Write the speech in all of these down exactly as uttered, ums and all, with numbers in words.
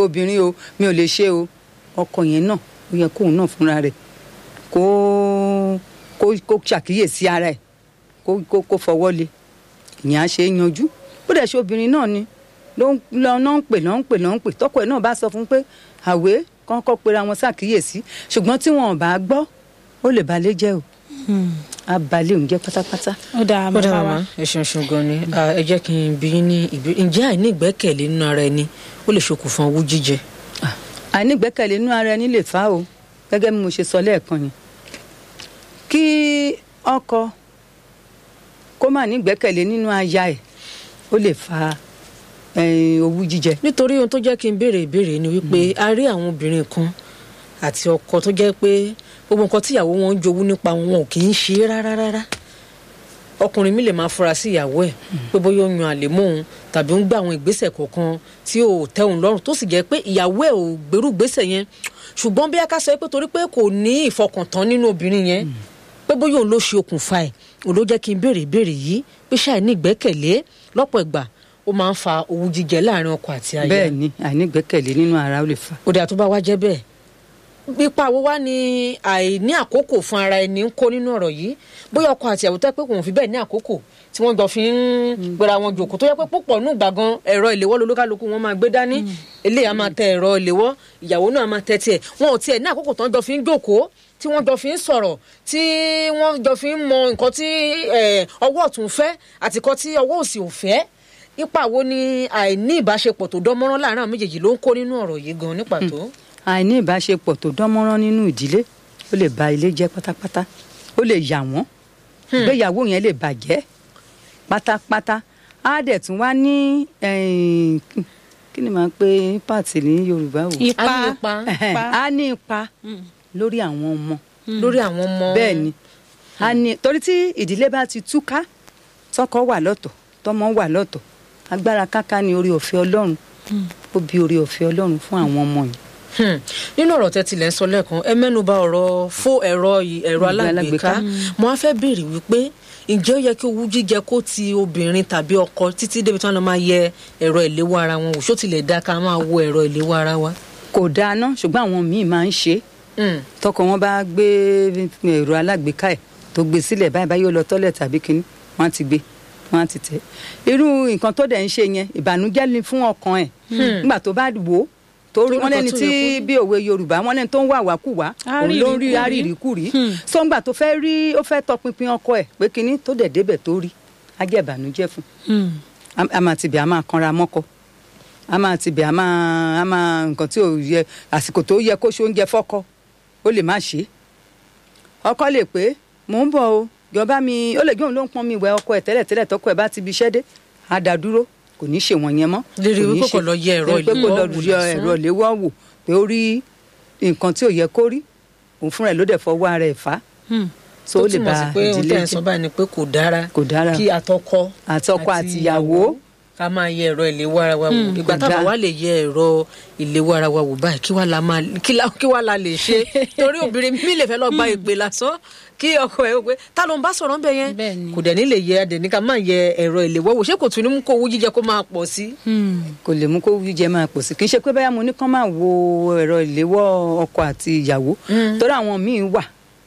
obìnrin o mi ò lè ṣe o ọkọ yẹn náà ó yẹ kóun náà fúnra rẹ̀ kó kó kó ṣàkíyèsí ara ẹ̀ kó kó kó fọwọ́ lé ìyẹn á ṣe é yanjú bó dẹ̀ ṣe obìnrin náà ni ló ń lọ náà ń pè náà ń pè náà ń pè tọkọ ẹ̀ náà bá sọ fún pé àwé kọ́ńkọ́ pera wọn ṣàkíyèsí ṣùgbọ́n tí wọn ò bá gbọ́ ó lè balẹ̀ jẹ́ o a balẹ̀ òun jẹ́ pátápátá. ó dáa ó dáa màmá ẹ ṣeun ṣeun gan ni ẹ jẹ́ kí n bí ní ìbéèrè ǹjẹ́ àìní ìgbẹ́kẹ̀lé nínú ara ẹni ó lè ṣokùnfà owú jíjẹ. àìní ìgbẹ́kẹ̀lé nínú ara ẹni lè fà á o gẹ́gẹ́ bí mo ṣe sọ lẹ́ẹ̀kan yẹn kí ọkọ kó má ní ìgbẹ́kẹ̀lé nínú aya ẹ̀ ó lè fa owú jíjẹ. nítorí ohun tó jẹ́ kí n béèrè ìbéèrè ni wípé a rí àwọn obìnrin kan àti ọkọ tó jẹ́ pé gbogbo nǹkan tíyàwó wọn ń jowú nípa wọn ò kì í ṣe é rárá rárá ọkùnrin mi lè máa fura sí ìyàwó ẹ̀ pé bóyá ó yan àlè mọ́ òun tàbí ó ń gbà àwọn ìgbésẹ̀ kọ̀ọ̀kan tí ò tẹ́ òun lọ́rùn tó sì jẹ́ pé ìyàwó ẹ̀ ò gbèrú ìgbésẹ̀ yẹn ṣùgbọ́n bí a ká sọ pé torí pé kò ní ìfọkàntán nínú obìnrin yẹn pé bóyá òun ló ṣe okùnfà ẹ̀ òun ló jẹ́ kí n béèrè ìbéèrè yìí pé ṣáà ní ìgbẹ́kẹ̀lé lọ́pọ̀ ìgbà ó máa ń fa owú jíjẹ láàrin ọkọ àti aya. bẹ́ẹ̀ ni àìní ìgbẹ́kẹ̀lé nínú ara ó lè fà. òde àtúbà wá jẹ́ bẹ́ẹ̀ ipa wo wá ní àìní àkókò fún ara ẹni ń kó nínú ọ̀rọ̀ yìí bóyá ọkọ àti ìyàwó tẹ́ pé kò fi bẹ́ẹ̀ ní àkókò tí wọ́n jọ fi ń gbéra wọn jòkó tó yẹ pé púpọ̀ nù gbàgán ẹ̀rọ ìléwọ́ lolókàlùkù wọn máa gbé dání eléyà máa tẹ ẹ̀rọ ìléwọ́ ìyàwó náà máa tẹ tiẹ̀ wọn ò tiẹ̀ ní àkókò tó ń jọ fi ń jòkó tí wọ́n jọ fi ń sọ̀rọ̀ tí wọ́n jọ fi ń mọ nǹkan tí ọwọ́ ọ̀tún fẹ́ àti nǹkan tí ọwọ́ òsì ò fẹ́ ipa wo ni àìní ìbáṣepọ̀ tó dánmọ́rán láàárín àwọn méjèèjì ló ń kó nínú ọ̀rọ̀ yìí gan ní pàtó. àìní ìbáṣepọ̀ tó dánmọ́rán nínú ìdílé ó lè ba ilé jẹ́ pátápátá ó lè yà wọ́n ìgbéyàwó yẹn lè bàjẹ́ pátápátá á dẹ̀ tún wá ní kí ni màá pe pàtì ní Yorùbá o. ipa á ní ipa lórí àwọn ọmọ. lórí àwọn ọmọ. bẹ́ẹ̀ ni á ní torí tí ìdílé bá ti túká tọkọ wà lọ́tọ̀ tọmọ wà lọ́tọ̀ agbára káká ni orí ọ̀fẹ́ Ọlọ́run ó bí orí ọ̀fẹ́ Ọlọ́run fún àwọn ọmọ yìí. nínú ọ̀rọ̀ tẹ́ tilẹ̀ ń sọ lẹ́ẹ̀kan ẹ mẹ́nuba ọ̀rọ̀ fó ẹ̀rọ ẹ̀rọ alágbèéká mo á fẹ́ béèrè wípé ǹjẹ́ ó yẹ kí owú jíjẹ kó ti obìnrin tàbí ọkọ títí débi tí wọ́n lọ máa yẹ ẹ̀rọ ìléwọ́ ara wọn wò ṣó tilẹ̀ dá ká máa wo ẹ̀rọ ìléwọ́ ara wa. kò dáa ná ṣùgbọ́n àwọn míì máa ń ṣe é tọkọ wọn bá gbé ẹ̀rọ alágbèéká ẹ̀ tó gbé sílẹ̀ báyìí báyìí ó lọ tọ́lẹ̀ tàbí kinní wọ́n á ti gbé wọ́n á ti tẹ̀ irú nǹkan tó dẹ̀ ń ṣe yẹn ìbànújẹ́ ni fún ọkàn ẹ̀ nígbà tó bá wò ó torí wọn lẹni tí bí òwe Yorùbá wọn lẹni tó ń wà wákùwà òun ló ń rí àrírìkúrí sọgbà tó fẹ́ rí ó fẹ́ tọpinpin ọkọ ẹ̀ pé kinní tó dẹ̀ débẹ̀ tó rí á jẹ́ ìbànújẹ́ fún a máa tibẹ̀ a máa kanra mọ́kọ a máa tibẹ̀ a máa a máa nǹkan tí ò yẹ àsìkò tó yẹ kó ṣe oúnjẹ fọ́kọ ó lè má ṣe ọkọ lè pé mò ń bọ̀ o jọba mi ó lè gbé òun ló ń pọn mi ìwẹ̀ ọkọ ẹ̀ tẹ́lẹ̀ tẹ́lẹ̀ tọkọ ẹ̀ bá ti bi iṣẹ́ dé á dá dúró kò ní ṣe wọ̀nyẹn mọ́. lérí wípé kò lọ yẹ ẹ̀rọ ìléwọ́ wò pé ó rí nǹkan tí ò yẹ kó rí òun fúnra ẹ̀ ló dẹ̀ fọwọ́ ara ẹ̀ fà á. tó túmọ̀ sí pé ohun tẹ́ ẹ̀ sọ báyìí ni pé kò dára kí àtọkọ àtọkọ àti ìyàwó ká máa yẹ ẹ̀rọ ìléwọ́ ara wa wò ìgbà táwọn wá lè yẹ ẹ̀rọ ìléwọ́ ara wa wò báyìí kí wàá la lè ṣe torí obìnrin mi lè fẹ́ lọ gba ìpè lásán kí ọkọ ẹ pé ta ló ń bá sọ̀rọ̀ ń bẹ yẹn kò dẹ̀ ní lè yẹ adẹ̀ ní ká máa yẹ ẹ̀rọ ìléwọ́ wò ṣé kò tún ní mú kó owú jíjẹ kó máa pọ̀ sí. kò lè mú kó owú jíjẹ máa pọ̀ sí kì í ṣe pé báyà mo ní kán máa wo ẹ̀rọ ìléwọ́ ọkọ àti ìyàwó torí àwọn míì wà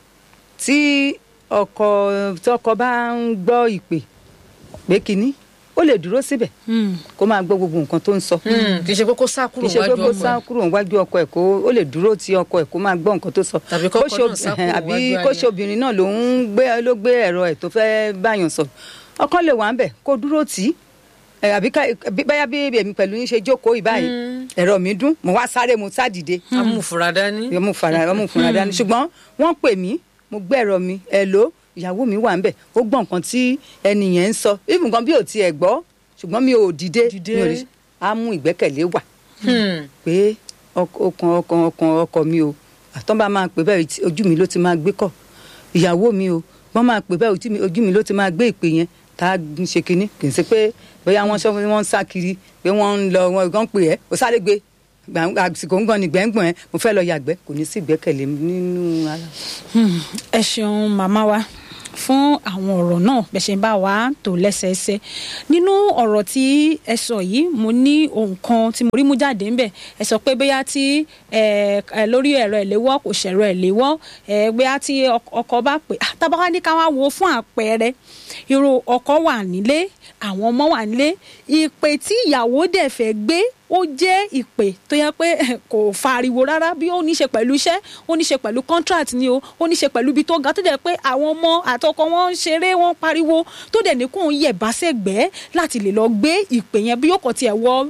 tí ọkọ tọkọ bá ń gbọ́ ìpè pé kínní ó lè dúró síbẹ̀ kó máa gbọ́ gbogbo nǹkan tó ń sọ. kì í ṣe pé kó sá kúrò wájú ọkọ ẹ̀ kì í ṣe pé kó sá kúrò wájú ọkọ ẹ̀ kó ó lè dúró ti ọkọ ẹ̀ kó máa gbọ́ nǹkan tó sọ. tàbí kọ́kọ́ náà sá kúrò wájú àbí kó ṣe obìnrin náà ló ń gbé ló gbé ẹ̀rọ ẹ̀ tó fẹ́ báyàn sọ ọkọ lè wà ń bẹ̀ kó dúró tì í àbí báyà bí èmi pẹ̀lú yín ṣe jókòó ìbáyìí ẹ̀rọ mi dún mo wá sáré mo sá dìde. amúfura dání. amúfura dání ṣùgbọ́n wọ́n pè mí mo gbé ẹ̀rọ mi ẹ̀ ló ìyàwó mi wà ń bẹ̀ ó gbọ́ nǹkan tí ẹnìyẹn ń sọ even kan bí ò tiẹ̀ gbọ́ ṣùgbọ́n mi ò dìde mi ò rí á mú ìgbẹ́kẹ̀lé wà pé ọkàn ọkàn ọkàn ọkọ mi o àtọ́ bá máa pè bẹ́ẹ̀ ojú mi ló ti máa gbé kọ̀ ìyàwó mi o wọ́n máa pè bẹ́ẹ̀ ojú mi ló ti máa gbé ìpè yẹn tá a ṣe kinní kì í ṣe pé bóyá wọ́n sọ wọ́n ń sá kiri pé wọ́n ń lọ wọ́n gan pè ẹ́ o sáré gbé àsìkò ń gan ni gbẹ̀ngbọ̀n ẹ mo fẹ́ lọ yàgbẹ́ kò ní sí ìgbẹ́kẹ̀lé nínú ara. ẹ ṣeun màmá wa fún àwọn ọ̀rọ̀ náà bẹ́ẹ̀ ṣe ń bá wa tò lẹ́sẹẹsẹ nínú ọ̀rọ̀ tí ẹ sọ yìí mo ní ohun kan tí mo rí mú jáde ńbẹ̀ ẹ sọ pé bóyá tí lórí ẹ̀rọ ìléwọ́ kò ṣẹ̀rọ ìléwọ́ bóyá tí ọkọ bá pè tábàwá ní ká wá wo fún àpẹẹrẹ irú ọkọ wà nílé àwọn ọmọ wà nílé ìpè tí ìyàwó dẹ̀ fẹ́ gbé ó jẹ́ ìpè tó yẹ pé kò fariwo rárá bí ó ní ṣe pẹ̀lú iṣẹ́ ó ní ṣe pẹ̀lú contract ni o ó ní ṣe pẹ̀lú ibi tó ga tó dẹ̀ pé àwọn ọmọ àtọkọ wọn ń ṣeré wọn pariwo tó dẹ̀ ní kó ń yẹ̀ bá sẹ́gbẹ̀ẹ́ láti lè lọ gbé ìpè yẹn bí ó kàn tiẹ̀ wọ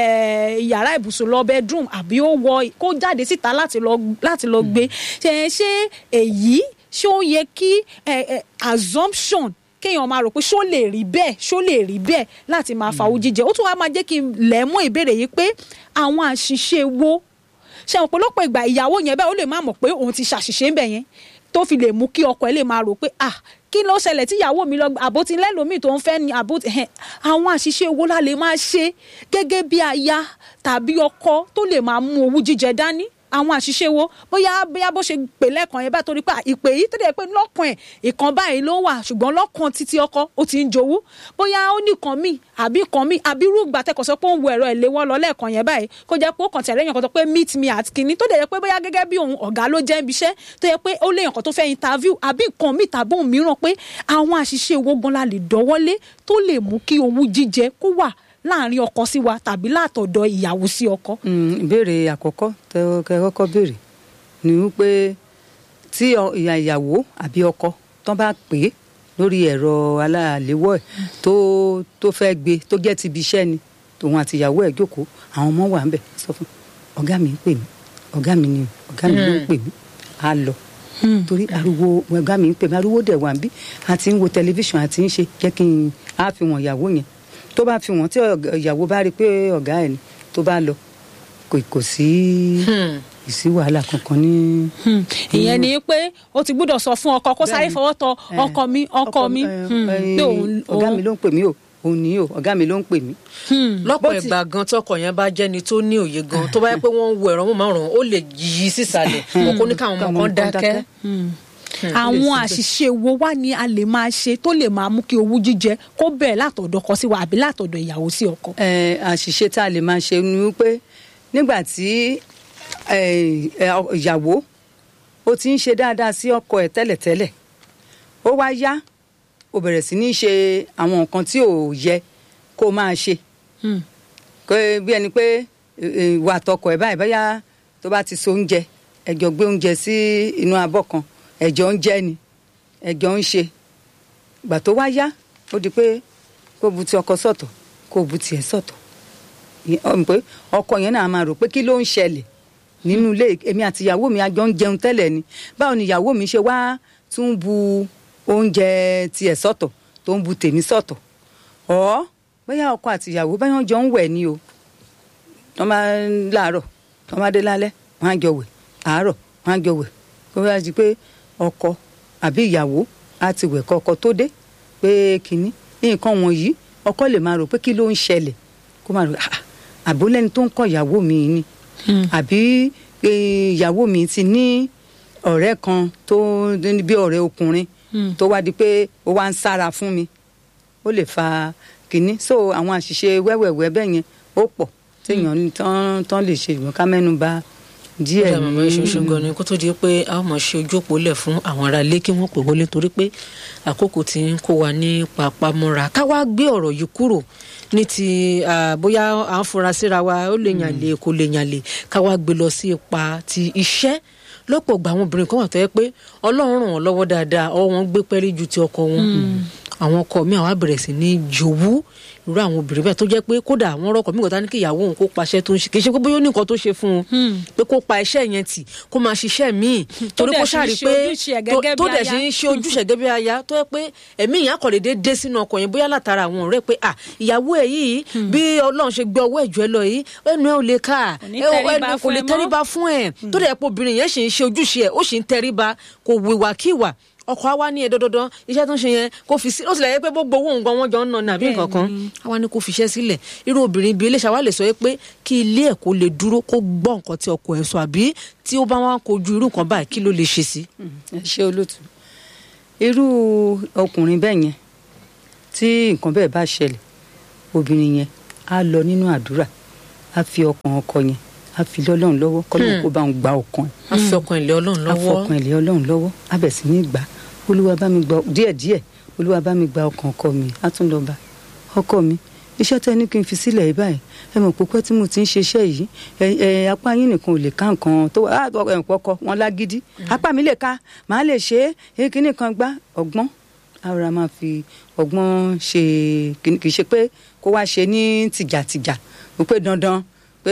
yàrá ibùsùn lọ bedroom àbí ó wọ kó jáde síta láti lọ láti lọ gbé ṣe ṣe èyí ṣé ó yẹ kí assumption kéèyàn máa rò pé ṣó lè rí bẹ́ẹ̀ ṣó lè rí bẹ́ẹ̀ láti máa fa owó jíjẹ ó tún wá máa jẹ́ kí n lẹ̀ mọ́ ìbéèrè yìí pé àwọn àṣìṣe wo ṣe àwọn ọ̀pọ̀lọpọ̀ ìgbà ìyàwó yẹn bẹ́ẹ̀ ó lè má mọ̀ pé òun ti ṣàṣìṣe ń bẹ̀ yẹn tó fi lè mú kí ọkọ ẹ̀ lè máa rò pé ah kí ló ṣẹlẹ̀ tí ìyàwó mi lọ àbó ti lẹ́lòmíì tó ń fẹ́ ni àbó àwọn àṣìṣe wo la lè máa ṣe gẹ́gẹ́ bí aya tàbí ọkọ tó lè máa mú owó jíjẹ dání àwọn àṣìṣe wo bóyá bóyá bó ṣe pè lẹ́ẹ̀kan yẹn bá torí pé ìpè yìí tẹ́lẹ̀ pé lọ́kàn ẹ̀ ìkan báyìí ló wà ṣùgbọ́n lọ́kàn títí ọkọ ó ti ń jowú bóyá ó ní kan míì àbí kan míì àbí rúgbà tẹ́kọ̀ sọ pé ó ń wo ẹ̀rọ ìléwọ́ lọ lẹ́ẹ̀kan yẹn báyìí kó jẹ́ pé ó kàn tẹ̀lé èèyàn kan tó pé meet me at kinní tó dẹ̀ yẹ pé bóyá gẹ́gẹ́ bí òun ọ̀gá ló jẹ́ ibi iṣẹ́ tó yẹ pé ó léèyàn kan tó fẹ́ interview àbí nǹkan míì tàbí òun mìíràn pé àwọn àṣìṣe wo gan la lè dọ́wọ́lé tó lè mú kí owó jíjẹ kó wà láàrin ọkọ sí wa tàbí látọ̀dọ̀ ìyàwó sí ọkọ. ìbéèrè àkọ́kọ́ tẹ kọ́kọ́ béèrè ni wípé tí ìyá ìyàwó àbí ọkọ tán bá pè é lórí ẹ̀rọ aláàléwọ́ ẹ̀ tó tó fẹ́ gbé tó jẹ́ ti ibi iṣẹ́ ni tòun àti ìyàwó ẹ̀ jókòó àwọn ọmọ wà ń bẹ̀ sọ fún ọ̀gá mi ń pè mí ọ̀gá mi ni ọ̀gá mi ló ń pè mí á lọ torí ariwo ọ̀gá mi ń pè mí ariwo dẹ̀ wà ń bí àti ń wo tẹlifíṣàn àti ń ṣe jẹ́ kí n á fi wọ̀n ìyàwó yẹn tó bá fi wọ́n tí ìyàwó bá rí i pé ọ̀gá ẹ̀ ni tó bá lọ kò sí ìsí wàhálà kankan ní. ìyẹn ni pé ó ti gbọ́dọ̀ sọ fún ọkọ kó sáré fọwọ́ tọ ọkọ mi ọkọ mi. ọ̀gá mi ló ń pè mí o òun ni o ọ̀gá mi ló ń pè mí. lọ́pọ̀ ìgbà gan tọkọ yẹn bá jẹ́ni tó ní òye gan tó bá yẹ pé wọ́n ń wo ẹ̀rọ márùn-ún ó lè yí sísàlẹ̀ wọn kò ní káwọn ọmọ kan dákẹ́. àwọn àṣìṣe wo wá ni a lè máa ṣe tó lè máa mú kí owó jíjẹ kó bẹ̀rẹ̀ látọ̀dọ̀ ọkọ sí wa àbí látọ̀dọ̀ ìyàwó sí ọkọ. àṣìṣe tá a lè máa ṣe ni wípé nígbà tí ìyàwó ó ti ń ṣe dáadáa sí ọkọ ẹ̀ tẹ́lẹ̀tẹ́lẹ̀ ó wá yá ó bẹ̀rẹ̀ sí ní ṣe àwọn nǹkan tí ò yẹ kó máa ṣe bí ẹni pé ìwà àtọkọ ẹ̀ báyìí báyà tó bá ti so oúnjẹ ẹjọ gbé oúnjẹ sí inú abọ́ kan ẹjọ ń jẹ ni ẹjọ ń ṣe ìgbà tó wá yá ó di pé kó bu ti ọkọ sọ́tọ̀ kó bu tiẹ̀ sọ́tọ̀ pé ọkọ yẹn náà máa rò pé kí ló ń ṣẹlẹ̀ nínú ilé èmi àti ìyàwó mi àjọ ń jẹun tẹ́lẹ̀ ni báwo ni ìyàwó mi ṣe wá tún bu oúnjẹ tiẹ̀ sọ́tọ̀ tó ń bu tèmi sọ́tọ̀ ọ̀ bóyá ọkọ àti ìyàwó báyọ̀ jọ ń wẹ̀ ni o tọ́ máa ń láàárọ̀ tọ́ máa dé lálẹ́ wọ́n á jọ wẹ̀ àárọ̀ wọ́n á jọ wẹ̀ kó wá di pé ọkọ àbí ìyàwó á ti wẹ̀ kọ́ ọkọ tó dé pé kínní nǹkan wọ̀nyí ọkọ lè máa rò pé kí ló ń ṣẹlẹ̀ kó máa rò àbólẹ́ni tó ń kọ́ ìyàwó mi ni àbí ìyàwó mi ti ní ọ̀rẹ́ kan tó bí ọ̀rẹ́ ọkùnrin tó wá di pé ó wá ń sára fún mi ó lè fa kínní so àwọn àṣìṣe wẹ́wẹ̀wẹ́ bẹ́ẹ̀ yẹn ó pọ̀ téèyàn tán tán lè ṣe ìwọ̀n ká mẹ́nu bà díẹ̀ ní. ọjà ṣoṣo gan ni kó tó di pé a ó máa ṣe ojú òpó lẹ̀ fún àwọn ará ilé kí wọ́n pè wọlé torí pé àkókò tí ń kó wa ní papamọ́ra ká wá gbé ọ̀rọ̀ yìí kúrò ní ti bóyá à ń fura síra wa ó lè yàn lè kó lè yàn lè ká wá gbé lọ sí ipa ti iṣẹ́ lọ́pọ̀ gba àwọn obìnrin kan wà tó yẹ pé ọlọ́run ràn wọ́n lọ́wọ́ dáadáa ọwọ́ wọn gbé pẹ́rí ju ti ọkọ wọn àwọn ọkọ mi àwọn àbẹ̀rẹ̀ sí ní jòwú irú àwọn obìnrin bẹ́ẹ̀ tó jẹ́ pé kódà àwọn ọkọ mi kò tá ní kí ìyàwó òun kó paṣẹ tó ń ṣe kì í ṣe pé bóyá ó ní nǹkan tó ṣe fún un pé kó pa iṣẹ́ yẹn tì kó máa ṣiṣẹ́ míì torí kó ṣàrí pé tó dẹ̀ ṣe ń ṣe ojúṣe gẹ́gẹ́ bí aya tó yẹ pé ẹ̀mí ìyá kọ̀lẹ́dẹ́ dé sínú ọkọ yẹn bóyá látara àwọn ọ̀rẹ́ pé à ìyàwó ẹ̀ yìí bí Ọlọ́run ṣe gbé ọwọ́ ẹ̀jọ́ ẹ lọ yìí ẹnu ẹ ò lè ká ẹnu kò lè tẹríba fún ẹ tó dẹ̀ pé obìnrin yẹn ṣì ń ṣe ojúṣe ẹ ó ṣì ń tẹríba kò wíwàkíwà ọkọ àwa ní ẹdọ dandan iṣẹ́ tó ń ṣe yẹn kó fi sí ó sì lè yẹ pé gbogbo owó nǹkan wọn jọ ń nà ní àbí nǹkan kan àwa ní kó fi iṣẹ́ sílẹ̀ irú obìnrin bíi eléṣà wa lè sọ pé kí ilé ẹ̀ kó lè dúró kó gbọ́ nǹkan tí ọkọ ẹ̀ sọ àbí tí ó bá wá kojú irú nǹkan báyìí kí ló lè ṣe sí. ẹ ṣe olóòtú irú ọkùnrin bẹ́ẹ̀ yẹn tí nǹkan bẹ́ẹ̀ bá ṣẹlẹ̀ obìnrin yẹn á lọ nínú àdúrà á fi ọkàn ọkọ yẹn á fi lé Ọlọ́run lọ́wọ́ kọ́lọ́run kó bá ń gba ọkàn ẹ̀. á fi ọkàn ilé Ọlọ́run lọ́wọ́. á fọkàn ilé Ọlọ́run lọ́wọ́ á bẹ̀ sí ní gbà olúwa bá mi gba díẹ̀díẹ̀ olúwa bá mi gba ọkàn ọkọ mi á tún lọ bá ọkọ mi iṣẹ́ tẹ́ ní kí n fi sílẹ̀ yìí báyìí ẹ mọ̀ púpẹ́ tí mo ti ń ṣiṣẹ́ yìí ẹ ẹ apá yín nìkan ò lè ká nǹkan tó wà á ọkọ wọn lágídí apá mi lè ká màá lè ṣe é kíní kan gbá ọgbọ́n ara máa fi ọgbọ́n ṣe kì í ṣe pé kó wá ṣe ní tìjàtìjà ó pé dandan pé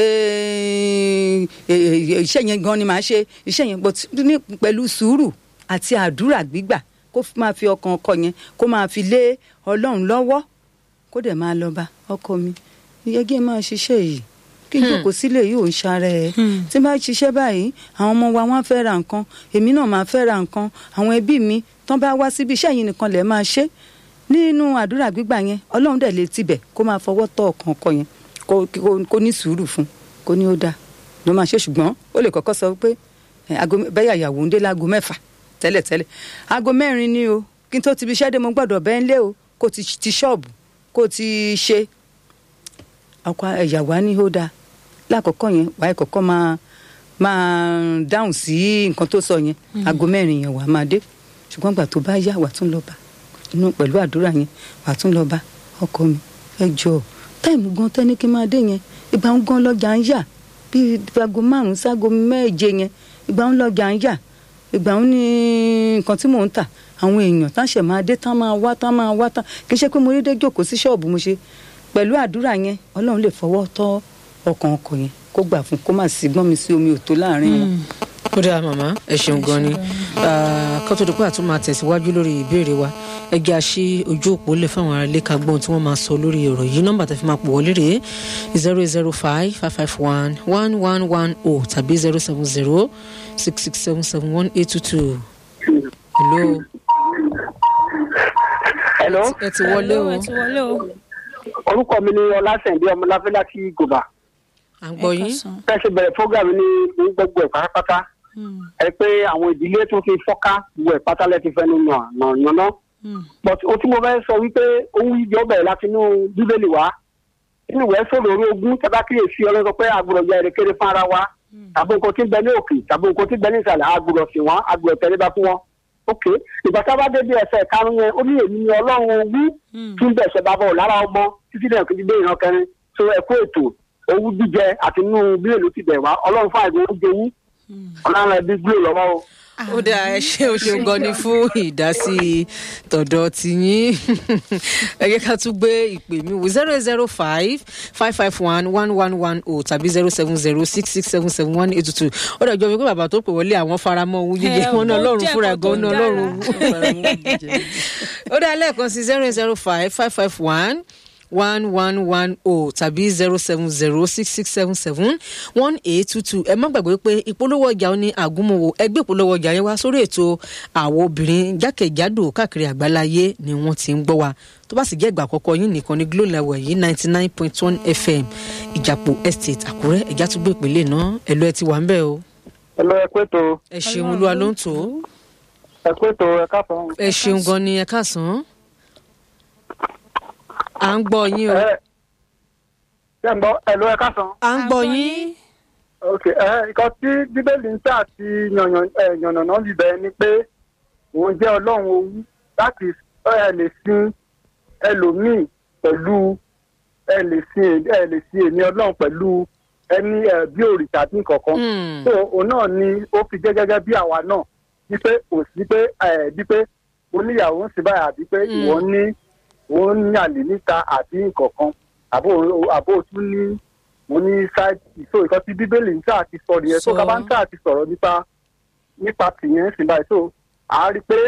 iṣẹ́ yẹn gan ni màá ṣe iṣẹ́ yẹn pẹ̀lú sùúrù àti àdúrà gbígbà kó máa fi ọkàn ọkọ yẹn kó máa fi lé Ọlọ́run lọ́wọ́ kó dẹ̀ máa lọ bá ọkọ mi yẹ́gẹ́ máa ṣiṣẹ́ yìí kí n jókòó sílé yìí ò ń ṣara ẹ̀ tí n bá ṣiṣẹ́ báyìí àwọn ọmọ wa wọ́n fẹ́ ra nǹkan èmi náà máa fẹ́ ra nǹkan àwọn ẹbí mi tán bá wá síbi iṣẹ́ yìí nìkan lẹ̀ máa ṣe nínú àdúrà gbígbà yẹn Ọlọ́run dẹ̀ lè tibẹ̀ kó máa fọwọ́ tọ́ ọkàn ọkọ yẹn kó ní sùúrù fún kó ní ó dáa ló máa ṣe ṣùgbọ́n ó lè kọ́kọ́ sọ pé bẹ́ẹ̀ ìyàwó ń dé láago mẹ́fà tẹ́lẹ̀tẹ́lẹ̀ aago mẹ́rin ni o kí n tó ti ibi iṣẹ́ dé mo gbọ́dọ̀ bẹ́ẹ̀ ń lé o kó ti ti ṣọ́ọ̀bù kó ti ṣe ọkọ ìyàwó á ní ó dáa lákọ̀ọ́kọ́ yẹn wàá kọ́kọ́ máa máa dáhùn sí nǹkan tó sọ yẹn aago mẹ́rin yẹn wàá máa dé ṣùgbọ́n gbà tó bá yá wàá tún lọ bá inú pẹ̀lú àdúrà yẹn wàá tún lọ bá ọkọ mi ẹ jọ̀ọ́ táìmù gan tẹ́ ní kí n máa dé yẹn ìgbà ń gan lọ́jà ń yà bíi aago márùn-ún ságo méje yẹn ìgbà ń lọ́jà ń yà ìgbà ń ní nǹkan tí mò ń tà àwọn èèyàn tá ṣẹ̀ máa dé tá máa wá tá máa wá tá kì í ṣe pé mo rí dé jókòó sí ṣọ́ọ̀bù mo ṣe pẹ̀lú àdúrà yẹn Ọlọ́run lè fọwọ́ tọ́ ọkàn ọkọ yẹn kó gbà fún kó má sí gbọ́n mi sí omi òtó láàrin wọn. ó dáa màmá ẹ ṣeun gan ni kó tó di pé àtún máa tẹ̀síwájú lórí ìbéèrè wa ẹ jẹ́ àṣì ojú òpó lè fáwọn ará ilé ká gbọ́n tí wọ́n máa sọ lórí ọ̀rọ̀ yìí nọ́mbà tẹ́ fi máa pò wọlé rèé zero zero five five five one one one one oh tàbí zero seven zero six six seven seven one eight two two. hello. hello. ẹ ti wọlé o. ẹ ti wọlé o. orúkọ mi ni Ọlásẹ̀ndé Ọmọláfẹ́ láti Gòbà. à ń gbọ́ yín. bẹ́ẹ̀ ṣe bẹ̀rẹ̀ fúgàmù ní gbogbo ẹ̀ pátápátá ẹ pé àwọn ìdílé tó fi fọ́ká gbogbo ẹ̀ pátá lẹ́ ti fẹ́ nu yànnà. but o tí mo fẹ́ sọ wípé ohun ìjọ bẹ̀rẹ̀ láti inú Bíbélì wá inú ìwé sọ̀rọ̀ orí ogún tàbá kíyèsí Ọlọ́run sọ pé agbọ̀dọ̀ jẹ èrèkéré fún ara wa tàbí nǹkan tí ń bẹ ní òkè tàbí nǹkan tí ń bẹ ní ìsàlẹ̀ agbọ̀dọ̀ sí wọn agbọ̀dọ̀ tẹríba fún wọn. ok ìgbà tá a bá dé bí ẹsẹ̀ karùn-ún yẹn ó ní èmi ni Ọlọ́run wí tún bẹ̀ ṣẹ̀ bàbá ò lára ọmọ títí dẹ̀ kejì dé ìran kẹrin so ẹ̀kọ́ ètò owó jíjẹ àti inú Bíbélì ló ti bẹ̀ wá Ọlọ́run fún àìgbọ́n oúnjẹ yín Ọlọ́run ẹbí gbé lọ́wọ́ o. ó dáa ẹ ṣé o ṣeun gan ni fún ìdásí tọ̀dọ̀ tiyín ẹ jẹ́ ká tún gbé ìpè mi wò zero zero five five five one one one one oh tàbí zero seven zero six six seven seven one eight two two ó dàjọ́ wípé bàbá tó pè wọlé àwọn faramọ́ owó jíjẹ wọn náà Ọlọ́run fúnra gan náà Ọlọ́run ó dáa lẹ́ẹ̀kan sí zero zero five five five one one one one oh tàbí zero seven zero six six seven seven one eight two two ẹ má gbàgbé pé ìpolówó ọjà ní àgúnmọ̀wò ẹgbẹ́ ìpolówó ọjà yẹn wá sórí ètò àwọn obìnrin jákèjádò káàkiri àgbáláyé ni wọ́n ti ń gbọ́ wa tó bá sì jẹ́ ìgbà àkọ́kọ́ yín nìkan ní Glo level yìí ninety nine point one F M Ìjàpọ̀ Estate Àkúrẹ́ ẹ̀já tún gbé ìpínlẹ̀ náà ẹ̀lú ẹ ti wà ń bẹ̀ o. ẹ̀lú ẹ pé tó. ẹ ṣeun Olúwa ló ń tò ó. ẹ pé tó ẹ káàsán. ẹ ṣeun gan ni ẹ káàsán. à ń gbọ́ yín o. ṣé ń gbọ́ ẹ̀lú ẹ káàsán. à ń gbọ́ yín. ok ẹ nǹkan tí Bíbélì ń tà àti yànnàná libẹ̀ ni pé òun jẹ́ Ọlọ́run owú láti ẹ lè sin ẹlòmíì pẹ̀lú ẹ lè sin ẹ lè sin èmi Ọlọ́run pẹ̀lú ẹni bí òrìṣà tí nǹkankan. so òun náà ni ó fi jẹ́ gẹ́gẹ́ bí àwa náà wípé kò sí pé wípé oníyàwó ń sì báyà àbí pé ìwọ ní òun ní àlè níta àbí nǹkankan àbó àbó tún ní mo ní ṣáàtì so ìkan tí Bíbélì ń tà àti sọ̀rọ̀ yẹn tó ká bá ń tà àti sọ̀rọ̀ nípa nípa tìyẹn sì báyìí so à á rí i pé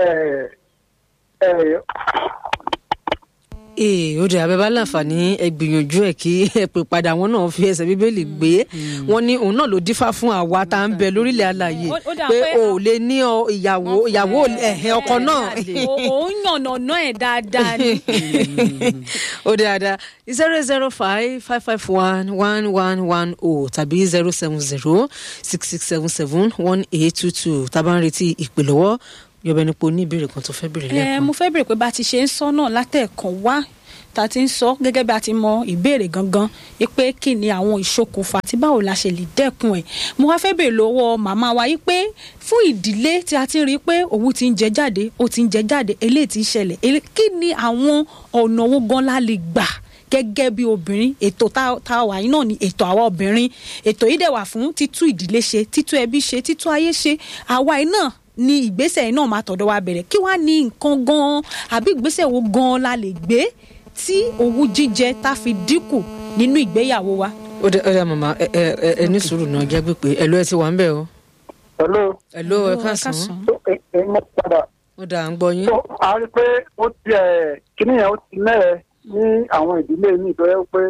ee ó dẹ̀ abẹ́ bá láǹfààní ẹ gbìyànjú ẹ̀ kí ẹ pè padà wọn náà fi ẹsẹ̀ Bíbélì gbé wọn ní òun náà ló dífá fún àwa tá à ń bẹ lórílẹ̀ alààyè pé o ò lè ní ìyàwó ìyàwó ẹ̀hẹ́ ọkọ náà. òun yànnàná ẹ̀ dáadáa ni. ó dẹ̀ àdá zero zero five five five one one one one oh tàbí zero seven zero six six seven seven one eight two two tá a bá ń retí ìpè lọ́wọ́ yọbẹ ni pé o ní ìbéèrè kan tó fẹ́ béèrè lẹ́ẹ̀kan. ẹ mo fẹ́ béèrè pé bá a ti ṣe ń sọ náà látẹ̀ẹ̀kan wá ta ti ń sọ gẹ́gẹ́ bí a ti mọ ìbéèrè gangan pé kí ni àwọn ìṣokùnfà àti báwo la ṣe lè dẹ́kun ẹ̀. mo wá fẹ́ béèrè lọ́wọ́ màmá wa yìí pé fún ìdílé tí a ti ń rí i pé òwú ti ń jẹ jáde ó ti ń jẹ jáde eléyìí ti ń ṣẹlẹ̀ kí ni àwọn ọ̀nà owó gan la lè gbà gẹ́gẹ́ bí obìnrin. ètò tá a wà yìí náà ni ètò àwa obìnrin. ètò yìí dẹ̀ wà fún títú ìdílé ṣe títú ẹbí ṣe títú ayé ṣe. àwa yìí náà ni ìgbésẹ̀ yìí náà máa tọ̀dọ̀ wa bẹ̀rẹ̀. kí wàá ní nǹkan gan-an àbí ìgbésẹ̀ wo gan-an la lè gbé tí owú jíjẹ tá fi dínkù nínú ìgbéyàwó wa. ó dẹ ó dẹ màmá ẹ ẹ ẹ ní sùúrù náà jẹ́ pé pé ẹ̀lú ẹ ti wà ń bẹ̀ o. hello. ẹ̀lú ẹ káàsán. ẹ ẹ mọ padà. ó dà ń gbọ́ yín. so a rí i pé ó ti ẹ̀ kíní yẹn ó ti mẹ́ẹ̀ ní àwọn ìdílé mi tó yẹ pé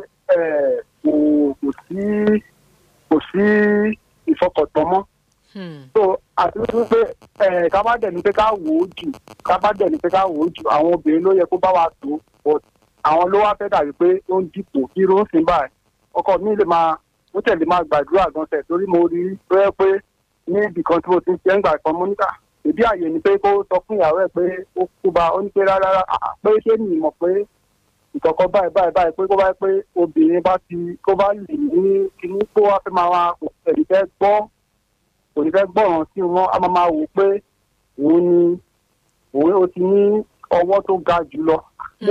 kò kò sí kò sí ìfọkàntán mọ́. so àti wípé ká bá dẹ̀ ní pé ká wò ó jù ká bá dẹ̀ ní pé ká wò ó jù àwọn obìnrin ló yẹ kó bá wa tó but àwọn ló wá fẹ́ dàbí pé ó ń dìpọ̀ kí ló ń sìn báyìí ọkọ mi lè máa ó tẹ̀lé máa gbàdúrà gan tẹ̀ torí mo rí tó yẹ pé ní ibì kan tí mo ti ń ṣe ń gbà kan mọ́níkà ìdí àyè ni pé kó sọ fún ìyàwó ẹ̀ pé ó kú ba ó ní pé rárá pé ṣé mi mọ̀ pé ìkọ̀kọ̀ báyìí báyìí báyìí pé kó bá pé obìnrin bá ti kó bá lè ní kíní kó wá fẹ́ máa wá kò ní fẹ́ gbọ́ kò ní fẹ́ gbọ́ràn sí wọn a máa máa wò pé òun ni òun ó ti ní ọwọ́ tó ga jù lọ.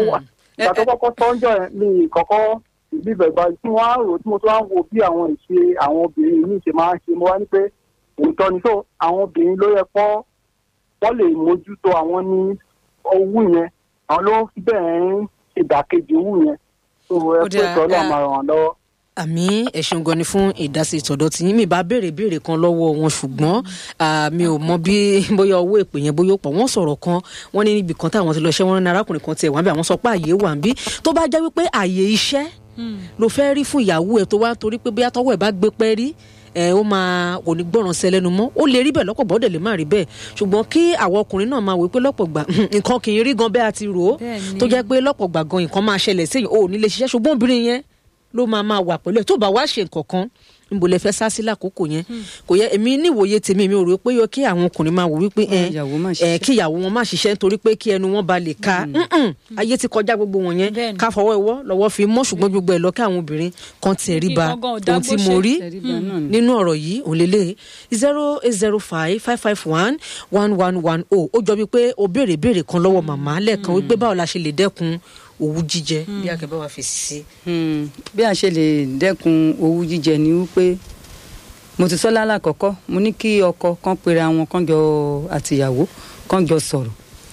ìgbà tó kọ́kọ́ sọ́njọ́ yẹn ní ìkọ̀kọ́ ìbí ìbẹ̀gbà tí wọ́n á rò tí mo tó wá ń wo bí àwọn ìṣe àwọn obìnrin míì ṣe máa ń ṣe mo wá ní pé òótọ́ ni tó àwọn obìnrin ló yẹ kọ́ wọ́n lè mójútó àwọn ní owó yẹn àwọn ló ń fi bẹ́ẹ̀ ń ìdàkejì owó yẹn tó ẹ pé tọ́lá máa ràn án lọ́wọ́. àmì ẹ ṣeun gan ni fún ìdásí ìtọ̀dọ̀ tí yín mi bá béèrè béèrè kan lọ́wọ́ wọn ṣùgbọ́n mi ò mọ bí bóyá owó èpè yẹn bóyá ó pọ̀ wọ́n sọ̀rọ̀ kan wọ́n ní níbi kan táwọn ti lọ ṣẹ́ wọ́n ní arákùnrin kan tiẹ̀ wá bí àwọn sọ pé àyè wà ń bí tó bá jẹ́ wípé àyè iṣẹ́ ló fẹ́ rí fún ìyàwó ẹ̀ tó wá torí pé bóyá tọ́wọ́ ẹ̀ bá gbé pẹ́ rí ẹ ó máa kò ní gbọ́ràn sí ẹlẹ́nu mọ́ ó lè rí bẹ́ẹ̀ lọ́pọ̀ gbọ́dọ̀ lè má rí bẹ́ẹ̀ ṣùgbọ́n kí àwọn ọkùnrin náà máa wò pé lọ́pọ̀ gbà nǹkan kì í rí gan bẹ́ẹ̀ àti rò ó tó jẹ́ pé lọ́pọ̀ gbà gan nǹkan máa ṣẹlẹ̀ sí ò ní lè ṣiṣẹ́ ṣùgbọ́n obìnrin yẹn ló máa máa wà pẹ̀lú ẹ̀ tó bá wá ṣe nǹkan kan níbo lè fẹ́ sá sí lákòókò yẹn kò yẹ èmi níwòye tèmi mi ò rò pé yọ kí àwọn ọkùnrin máa wò wípé ẹ kí ìyàwó wọn má ṣiṣẹ́ nítorí pé kí ẹnu wọn ba lè ka ayé ti kọjá gbogbo wọn yẹn ká fọwọ́ ìwọ́ lọ́wọ́ fi mọ́ ṣùgbọ́n gbogbo ẹ̀ lọ kí àwọn obìnrin kan tiẹ̀ rí ba ohun tí mo rí nínú ọ̀rọ̀ yìí òun lélẹ̀ zero eight zero five five five one one one one oh ó jọ wípé o béèrè béèrè kan lọ́wọ́ màmá lẹ́ẹ̀kan wípé báwo la ṣe lè dẹ́kun owú jíjẹ bí akẹ́bẹ́ wa fèsì sí. bí a ṣe lè dẹ́kun owú jíjẹ ni wípé mo ti sọ lálàkọ́kọ́ mo ní kí ọkọ kan pera wọn kan jọ àtìyàwó kan jọ sọ̀rọ̀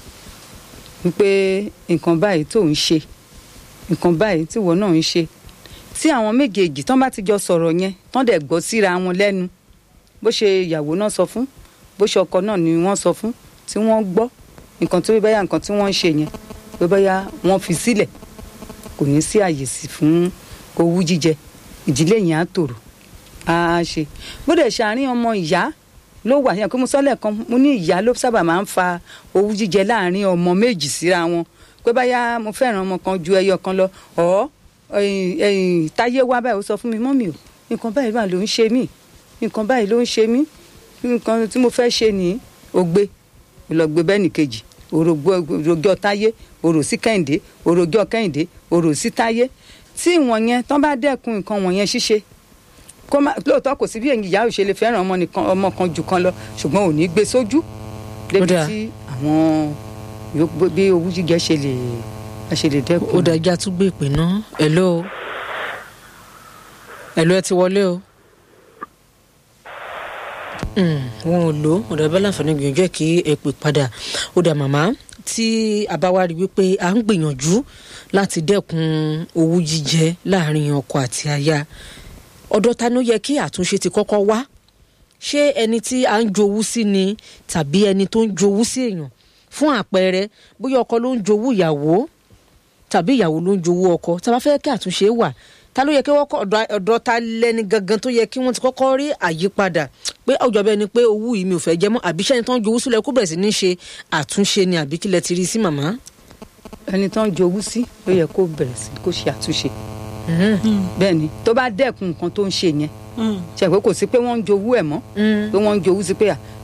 wípé nǹkan báyìí tó ń ṣe nǹkan báyìí tí ìwọ náà ń ṣe tí àwọn méjèèjì tán bá ti jọ sọ̀rọ̀ yẹn tán dẹ̀ gbọ́ síra wọn lẹ́nu bó ṣe ìyàwó náà sọ fún bó ṣe ọkọ náà ni wọ́n sọ fún tí wọ́n gbọ́ nǹkan tó báyà nǹkan tí wọ́n ń ṣe yẹn pé bóyá wọ́n fi sílẹ̀ kò ní sí àyè sí fún owú jíjẹ ìdílé yẹn á tòrò á ṣe bó dẹ̀ ṣe àárín ọmọ ìyá ló wà yẹn pé mo sọ lẹ́ẹ̀kan mo ní ìyá ló sábà máa ń fa owú jíjẹ láàárín ọmọ méjì síra wọn pé bóyá mo fẹ́ràn ọmọ kan ju ẹyọ kan lọ ọ̀ táyé wá báyìí ó sọ fún mi mọ́mì o nǹkan báyìí wà ló ń ṣe mí nǹkan báyìí ló ń ṣe mí nǹkan tí mo fẹ́ ṣe nìyí ó gbé lọ gbé bẹ́ẹ̀ nìkejì òròjọ táyé òrò sí kẹ́hìndé òròjọ kẹ́hìndé òrò sí táyé tí ìwọ̀n yẹn tán bá dẹ́kun nǹkan wọ̀nyẹn ṣíṣe kó má lóòótọ́ kò sí bí èyí ìyá ò ṣe lè fẹ́ràn ọmọ nìkan ọmọ kan jù kan lọ ṣùgbọ́n ò ní gbé sójú débi tí àwọn bí owú jíjẹ ṣe lè ṣe lè dẹ́kun. ó dájà tún gbé ìpè náà hello hello ẹ ti wọlé o wọn ò lò ó ọ̀dọ̀ ẹ̀bẹ̀ láǹfààní gbìyànjú ẹ̀ kí ẹ pè padà ó dà màmá tí a bá wá rí wípé à ń gbìyànjú láti dẹ́kun owú jíjẹ láàrin ọkọ àti aya ọ̀dọ̀ ta ni ó yẹ kí àtúnṣe ti kọ́kọ́ wá ṣé ẹni tí à ń jowú sí ni tàbí ẹni tó ń jowú sí èèyàn fún àpẹẹrẹ bóyá ọkọ ló ń jowú ìyàwó tàbí ìyàwó ló ń jowú ọkọ tá a bá fẹ́ kí àtúnṣe wà ta ló yẹ kí wọ́n kọ́ ọ̀dọ̀ ta lẹ́ni gangan tó yẹ kí wọ́n ti kọ́kọ́ rí àyípadà pé ọjọ́ bẹ́ẹ̀ ni pé owú yìí mi ò fẹ́ jẹ́ mọ́ àbí sẹ́ni tó ń jowú sílẹ̀ kó bẹ̀rẹ̀ sí ní ṣe àtúnṣe ni àbí kílẹ̀ ti rí sí màmá. ẹni tó ń jowú sí ló yẹ kó bẹ̀rẹ̀ sí kó ṣe àtúnṣe bẹ́ẹ̀ ni tó bá dẹ́kun nǹkan tó ń ṣe yẹn ṣe pé kò sí pé wọ́n ń jowú ẹ̀ mọ́ pé wọ́n ń jowú sí pé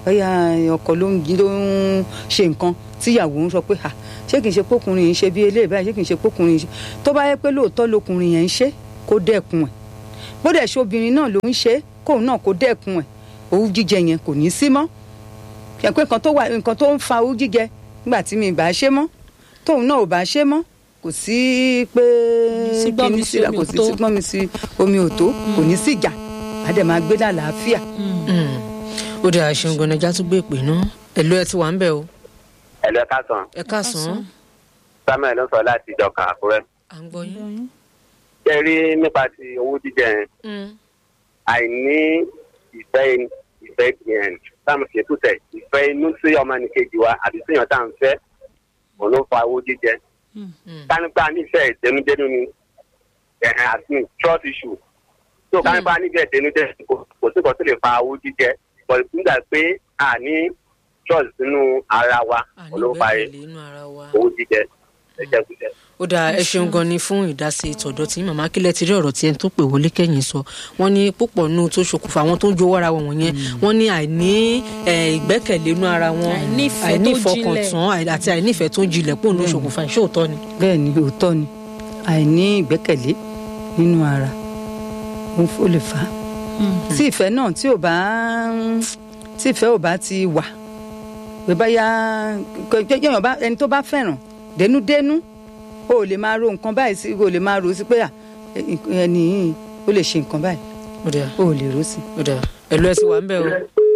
bóyá ọkọ ló ń ló ń ṣe nǹkan tíyàwó ń sọ pé à ṣé kìí ṣe pókùnrin yìí ṣe bí eléyìí báyìí ṣé kìí ṣe pókùnrin yìí ṣe tó bá yẹ pé lóòótọ́ lókùnrin yẹn ń ṣe kó dẹ́kun ẹ̀ bó dẹ̀ ṣe obìnrin náà ló ń ṣe kóun náà kó dẹ́kun ẹ̀ owú jíjẹ yẹn kò ní sí mọ́ yẹn pé nǹkan tó wà nǹkan tó ń fa owú jíjẹ nígbà tí mi bá ṣe mọ́ tóun náà ò bá ṣe mọ́ kò sí pé kíní síra kò sí sígbọ́n mi sí omi òtó kò ní sí ìjà á dẹ̀ máa gbé lálàáfíà. ó dẹ̀ àṣeun gan ẹja tún gbé ìpè náà ẹ̀lú ẹ ti wà ń bẹ̀ o. ẹ̀lú ẹ káàsán. ẹ káàsán. samuel ló sọ láti ìjọka àkúrẹ́. à ń gbọ́ yín. ṣe rí nípa ti owó jíjẹ yẹn àìní ìfẹ́ ìfẹ́ yẹn táwọn ṣe tó tẹ̀ ìfẹ́ inú sí ọmọnìkejì wa àbí síyàn tá à ń fẹ́ òun ló fa owó jíjẹ. kánípa nífẹ̀ẹ́ ìdẹnudẹnu ni àti trust issue tó kánípa nífẹ̀ẹ́ ìdẹnudẹnu kò sí kan tó lè fa owó jíjẹ bọ̀dù nígbà pé a ní trust nínú ara wa òun ló fa owó jíjẹ ẹ̀jẹ̀kújẹ. ó dáa ẹ ṣeun gan ni fún ìdásí ìtọ̀dọ̀ tí màmá kílẹ̀ ti rí ọ̀rọ̀ tí ẹni tó pè wọlé kẹ́yìn sọ wọ́n ní púpọ̀ nù tó ṣokùnfà àwọn tó ń jowó ara wọn wọ̀nyẹn wọ́n ní àìní ìgbẹ́kẹ̀lé inú ara wọn àìní ìfọkàntán àti àìní ìfẹ́ tó ń jinlẹ̀ pò ní ṣokùnfà ṣé òótọ́ ni. bẹ́ẹ̀ ni òótọ́ ni àìní ìgbẹ́kẹ̀lé nínú ara ó lè fà á tí ìfẹ́ náà tí ò bá tí ìfẹ́ ò bá ti wà pé báyà ẹni tó bá fẹ́ràn dénúdénú o lè máa ro nǹkan báyìí sí o lè máa ro sí pé ẹni yìí ó lè ṣe nǹkan báyìí o lè ro sí. ẹ̀lú ẹ ti wà ń bẹ̀ o.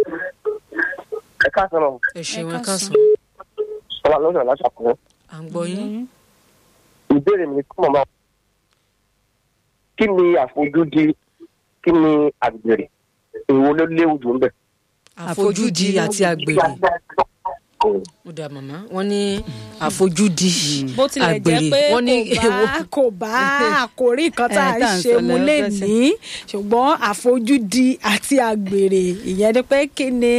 ẹ káàsán o. ẹ ṣeun ẹ káàsán. ọba lọ́sọ̀ lásàkó. à ń gbọ́ yín. ìbéèrè mi kí màmá kí ni àfojúdi kí ni àgbèrè èwo ló léwu jù ń bẹ̀. àfojúdi àti àgbèrè. ó dà màmá wọ́n ní àfojúdi bó tilẹ̀ jẹ́ pé kò bá àkórí nǹkan tá à ń ṣe mú lè ní ṣùgbọ́n àfojúdi àti àgbèrè ìyẹn ni pé kí ni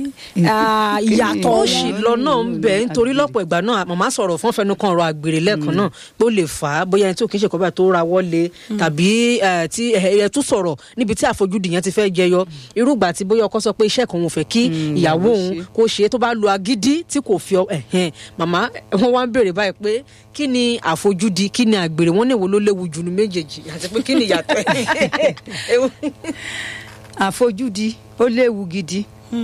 ìyàtọ̀ ó sì lọ náà ń bẹ nítorí lọ́pọ̀ ìgbà náà màmá sọ̀rọ̀ fún fẹnu kan ọ̀rọ̀ àgbèrè lẹ́ẹ̀kan náà pé ó lè fà á bóyá ẹni tí ò kí ń ṣe kọ́ bá tó ra wọlé tàbí tí ẹ tún sọ̀rọ̀ níbi tí àfojúdi yẹn ti fẹ́ jẹyọ irúgbà tí bóyá ọkọ sọ pé iṣẹ́ kan òun fẹ́ kí ìyàwó òun kó ṣe é tó bá lo agídí tí kò fi ẹ̀hẹ́n màmá wọ́n wá ń béèrè báyìí pé kí ni àfojúdi kí ni àgbèrè wọ́n ní èwo ló léwu jù ní méjèèjì àti pé kí ni ìyàtọ̀ ẹ̀. àfojúdi ó léwu gidi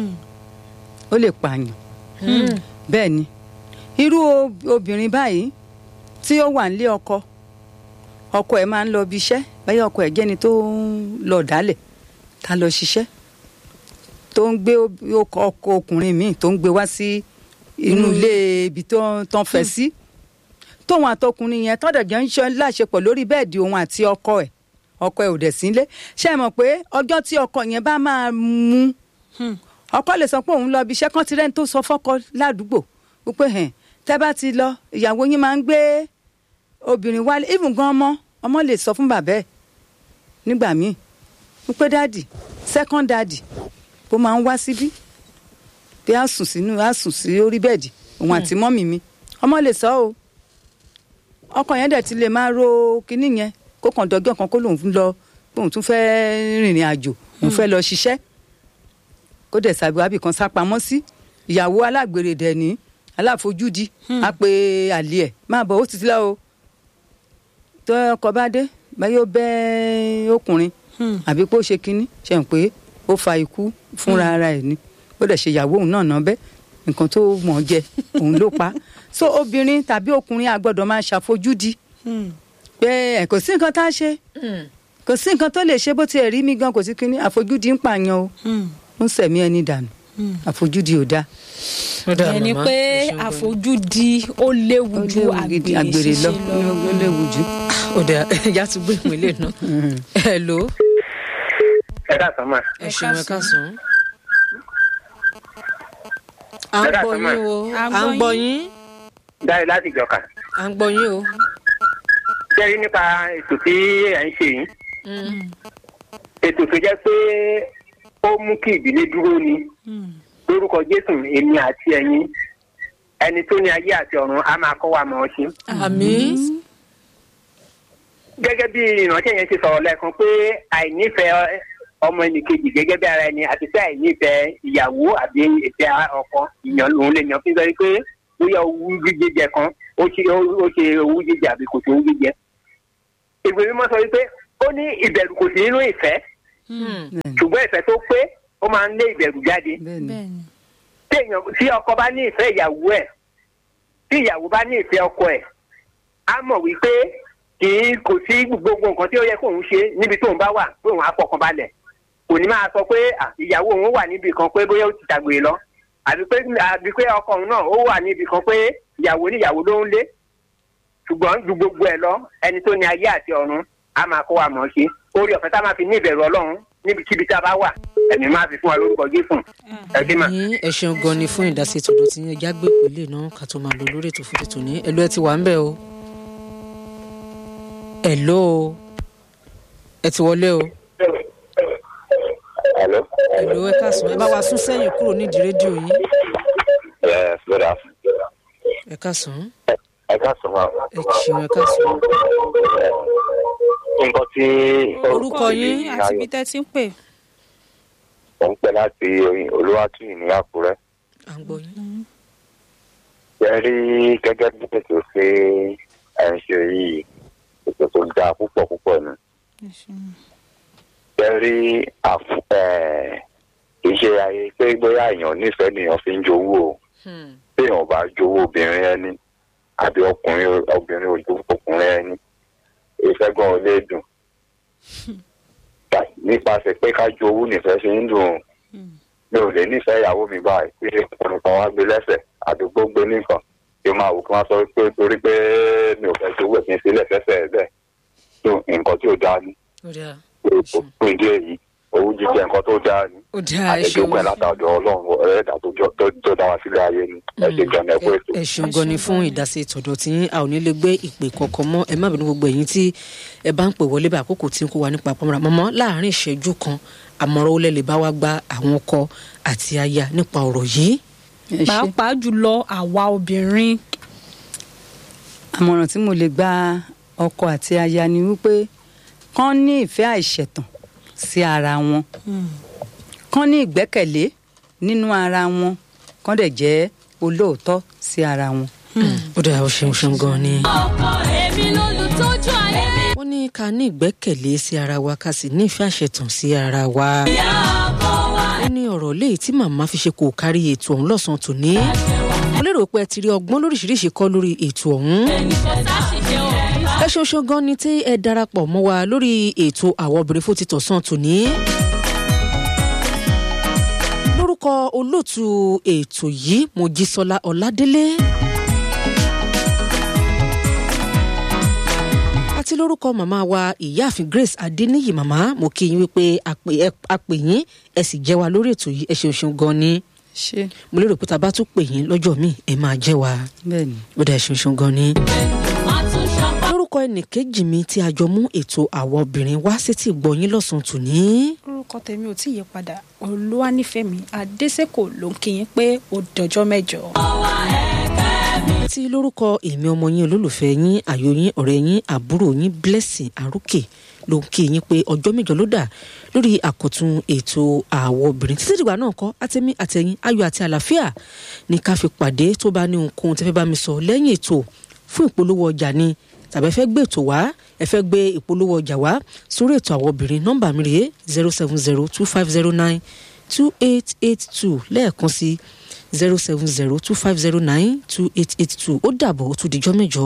ó lè pààyàn bẹ́ẹ̀ ni irú obìnrin báyìí tí ó wà nílé ọkọ ọkọ ẹ̀ máa ń lọ bí iṣẹ́ báyọ̀ ọkọ ẹ̀ jẹ́ni tó ń lọ dálẹ̀ ká lọ ṣiṣẹ́ tó ń gbé ọkọ ọkùnrin míì tó ń gbé wá sí inú ilé ibi tó ń fẹ́ sí tóun àtọkùnrin yẹn tọ́dọ̀ jẹ́ ń ṣe láṣepọ̀ lórí bẹ́ẹ̀dì òun àti ọkọ ẹ̀ ọkọ ẹ̀ ò dẹ̀ sílé ṣé ẹ mọ̀ pé ọjọ́ tí ọkọ yẹn bá máa mú ọkọ lè sọ pé òun lọ ibi iṣẹ́ kan ti rẹ́ni tó sọ fọ́kọ ládùúgbò wípé hẹn tẹ́ bá ti lọ ìyàwó yín máa ń gbé obìnrin wálé even gan ọmọ ọmọ lè sọ fún bàbá ẹ̀ nígbà míì wípé dáàdì second dáàdì ó máa ń wá síbí bí a sùn sínú a sùn sí orí bẹ́ẹ̀dì òun àti mọ́mì mi ọmọ lè sọ o ọkọ yẹn dẹ̀ ti lè máa ro kinní yẹn kó kàn dọ́gbọ́n kan kó lòun lọ òun tún fẹ́ rìnrìn àjò òun fẹ́ lọ ṣiṣẹ́ kó dẹ̀ sàbíwábì kan sápamọ́ sí ìyàwó alágbèrè dẹ̀ ní aláfojúdi á pe àlè ẹ̀ máa bọ̀ ó ti ti lọ o tó ọkọ bá dé báyọ̀ ó bẹ́ ọkùnrin àbí pé ó ṣe kinní ṣe ń pé ó fa ikú fúnra ara ẹ̀ ni ó dẹ̀ ṣe ìyàwó òun náà náà bẹ́ nǹkan tó mọ̀ jẹ òun ló pa so obìnrin tàbí ọkùnrin a gbọ́dọ̀ máa ṣàfojúdi pé ẹ kò sí nǹkan tá a ṣe kò sí nǹkan tó lè ṣe bó tiẹ̀ rí mi gan kò sí kinní àfojúdi ń pààyàn o ń sẹ̀mí ẹni dànù àfojúdi ò dáa. ẹni pé àfojúdi ó léwu ju àgbèrè lọ ó léwu jù. ó dà ẹja tún gbé ìpínlẹ̀ náà. hello. ẹ káàsán mà. ẹ ṣeun ẹ káàsán. à ń gbọ́ yín o à ń gbọ́ yín. dáre láti ìjọka. à ń gbọ́ yín o. jẹ́rí nípa ètò tí ẹ̀ ń ṣe yìí. ètò tó jẹ́ pé ó mú kí ìdílé dúró ni lórúkọ Jésù èmi àti ẹ̀yin ẹni tó ní ayé àti ọ̀run á máa kọ́ wa mọ̀ ọ́ ṣe. àmín. gẹ́gẹ́ bí ìrántí yẹn ṣe sọ̀rọ̀ lẹ́ẹ̀kan pé àìnífẹ̀ẹ́ ọmọ ẹnìkejì gẹ́gẹ́ bí ara ẹni àti sí àìnífẹ̀ẹ́ ìyàwó àbí ìfẹ́ ọkọ ìyàn òun lè yàn fi sọ pé bóyá owú jíjẹ kan ó ṣe ó ṣe owú jíjẹ àbí kò sí owú jíjẹ. ìwé mímọ́ sọ wípé ó ní ìbẹ̀rù kò sí nínú ìfẹ́ ṣùgbọ́n ìfẹ́ tó pé ó máa ń lé ìbẹ̀rù jáde. tí ọkọ bá ní ìfẹ́ ìyàwó ẹ̀ tí ìyàwó bá ní ìfẹ́ ọkọ ẹ̀ á mọ̀ wípé kì í kò sí gbogbo nǹkan tí ó yẹ kóun ṣe níbi tóun bá wà pé òun á fọkàn balẹ̀ kò ní máa sọ pé ìyàwó òun wà níbi kan pé bóyá ó ti dàgbére lọ àbí pé àbí pé ọkọ òun náà ó wà níbi kan pé ìyàwó níyàwó ló ń lé ṣùgbọ́n ju gbogbo ẹ̀ lọ ẹni tó ní ayé àti ọ̀run á máa kó wa mọ̀ ṣe orí ọ̀fẹ́ tá máa fi ní ìbẹ̀rù ọlọ́run níbikíbi tá a bá wà ẹ̀mí máa fi fún wa lórúkọ Jésù. ẹ ṣeun gan ni fún ìdásí tòdó tí yẹn jágbé pẹ̀lẹ́ náà ká tó máa lọ lórí ètò fún tètò ní ẹlò ẹ ti wà ń bẹ̀ o ẹlò ẹ ti wọlé o ẹlò ẹ káàsán ẹ bá wa sún sẹ́yìn kúrò nídìí rédíò yín. Yes, good afternoon. ẹ káàsán. ẹ káàsán wa. ẹ ṣeun ẹ káàsán. nǹkan tí. orúkọ yín àti bí tẹ́ ti ń pè. mo ń pẹ́ láti Olúwatúyì ní Àkúrẹ́. à ń gbọ́ yín. ṣe rí gẹ́gẹ́ bí ètò ṣe ẹ̀ ń ṣe yìí ètò tó dáa púpọ̀ púpọ̀ ni. ṣe rí iṣẹ́ ayé pé bóyá èèyàn nífẹ̀ẹ́ nìyàn fi ń jowó o bí èèyàn bá jowó obìnrin ẹni àbí ọkùnrin obìnrin ojú ọkùnrin ẹni ìfẹ́ gan ò lè dùn nípasẹ̀ pé ká jowó nífẹ̀ẹ́ ṣe ń dùn mi ò lè nífẹ̀ẹ́ ìyàwó mi báyìí pé ọkùnrin kan wá gbé lẹ́sẹ̀ àdúgbò gbé nìkan kí n máa wò kí wọ́n sọ pé torí pé mi ò fẹ́ jowó ẹ̀sìn sílẹ̀ fẹ́fẹ́ ẹ̀ bẹ́ẹ̀ tó nǹkan tí ò dáa ni fún ìdí èyí owó jíjẹ nǹkan tó dáa ni àtẹ̀jọ́gbọ̀n ẹ̀ látàdọ̀ Ọlọ́run ẹ̀ẹ́dà tó dá wa sílẹ̀ ayé ni ẹ ṣe gan ẹ kú ètò. ẹ ṣeun gan ni fún ìdásí ìtọ̀dọ̀ tí a ò ní lè gbé ìpè kankan mọ́ ẹ má bínú gbogbo ẹ̀yin tí ẹ bá ń pè wọlé bá àkókò tí ń kó wa nípa pọ́nmọ́ra mọ́mọ́ láàárín ìṣẹ́jú kan àmọ̀ràn olè lè bá wa gba àwọn ọkọ àti aya nípa ọ̀rọ̀ yìí. pàápàá jùlọ àwa obìnrin. àmọ̀ràn tí mo lè gba ọkọ àti aya ni wípé kán ní ìfẹ́ àìṣẹ̀tàn sí ara wọn kán ní ìgbẹ́kẹ̀lé nínú ara wọn kán dẹ̀ jẹ́ olóòótọ́ sí ara wọn. ó dáa ó ṣeun ṣeun gan ni. ọkọ èmi lólùtọ́jú ayé mi. wọ́n ní ká ní ìgbẹ́kẹ̀lé sí ara wa ká sì ní ìfẹ́ àṣetàn sí ara wa. ìyá ọkọ wa. ó ní ọ̀rọ̀ léyìí tí màmá fi ṣe kò kárí ètò ọ̀hún lọ́sàn-án tòní. mo lérò pé ẹ ti rí ọgbọ́n lóríṣiríṣi kọ́ lórí ètò ọ̀hún. ẹ ṣeun ṣeun gan ni tí ẹ darapọ̀ mọ́ wa lórí ètò àwọn obìnrin fún títọ̀ sàn tòní. lórúkọ olóòtú ètò yìí Mojísọ́lá Ọládélé. àti lórúkọ màmá wa ìyáàfin Grace Adéníyì màmá mo kí yín wípé a pè yín ẹ sì jẹ́ wa lórí ètò yìí ẹ ṣeun ṣeun gan ni. ṣé mo lérò pé tá a bá tún pè yín lọ́jọ́ míì ẹ máa jẹ́ wa. bẹ́ẹ̀ni. ó dá ẹ ṣeun ṣeun gan ni. lórúkọ ẹnìkejì mi tí a jọ mú ètò àwọn obìnrin wá sétí gbọ́ yín lọ́sàn-án tòní. orúkọ tèmi ò tí ì yí padà Olúwanífẹ̀mí Adésèkò ló ń kí yín pé ó dọjọ́ mẹ́jọ. tí lórúkọ èmi ọmọ yín olólùfẹ́ yín àyò yín ọ̀rẹ́ yín àbúrò yín Blessing Àrúkè ló ń kí yín pé ọjọ́ mẹ́jọ ló dà lórí àkọ́tún ètò àwọn obìnrin títí dìgbà náà kọ́ àtẹ̀mí àtẹ̀yìn ayọ̀ àti àlàáfíà ní ká fi pàdé tó bá ní ohunkóhun tẹ́fẹ́ bá mi sọ lẹ́yìn ètò fún ìpolówó ọjà ni tàbí ẹ fẹ́ gbé ètò wá ẹ fẹ́ gbé ìpolówó ọjà wá sórí ètò àwọn obìnrin nọ́mbà mi rèé zero seven zero two five zero nine two eight eight two lẹ́ẹ̀kan sí zero seven zero two five zero nine two eight eight two ó dàbọ̀ ó tún dijọ́ mẹ́jọ.